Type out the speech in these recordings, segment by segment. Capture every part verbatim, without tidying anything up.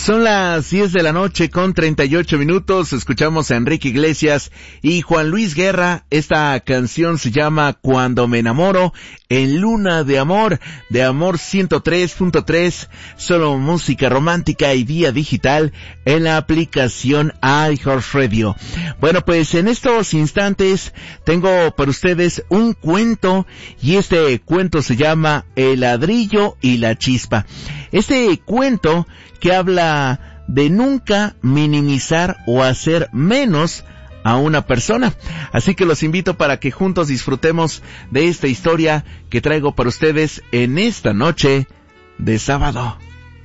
Son las diez de la noche con treinta y ocho minutos. Escuchamos a Enrique Iglesias y Juan Luis Guerra. Esta canción se llama Cuando me enamoro, en Luna de Amor, de Amor ciento tres punto tres. Solo música romántica y vía digital en la aplicación iHeartRadio. Bueno, pues en estos instantes tengo para ustedes un cuento, y este cuento se llama El ladrillo y la chispa. Este cuento que habla de nunca minimizar o hacer menos a una persona. Así que los invito para que juntos disfrutemos de esta historia que traigo para ustedes en esta noche de sábado.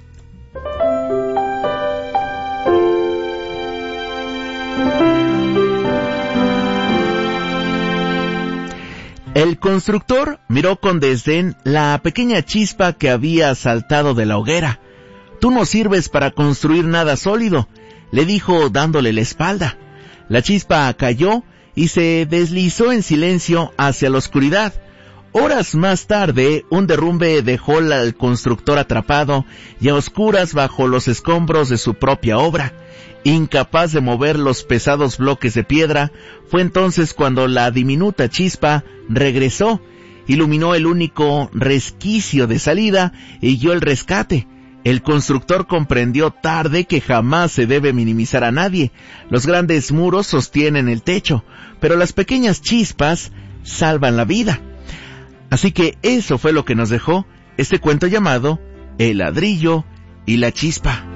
El constructor miró con desdén la pequeña chispa que había saltado de la hoguera. «Tú no sirves para construir nada sólido», le dijo dándole la espalda. La chispa cayó y se deslizó en silencio hacia la oscuridad. Horas más tarde, un derrumbe dejó al constructor atrapado y a oscuras bajo los escombros de su propia obra. Incapaz de mover los pesados bloques de piedra, fue entonces cuando la diminuta chispa regresó, iluminó el único resquicio de salida y dio el rescate. El constructor comprendió tarde que jamás se debe minimizar a nadie. Los grandes muros sostienen el techo, pero las pequeñas chispas salvan la vida. Así que eso fue lo que nos dejó este cuento llamado El ladrillo y la chispa.